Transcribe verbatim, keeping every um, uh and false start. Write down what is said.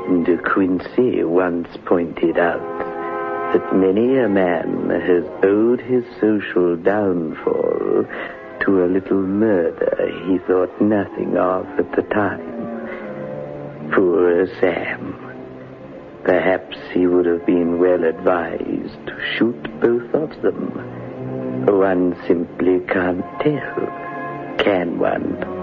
De Quincey once pointed out that many a man has owed his social downfall to a little murder he thought nothing of at the time. Poor Sam. Perhaps he would have been well advised to shoot both of them. One simply can't tell, can one?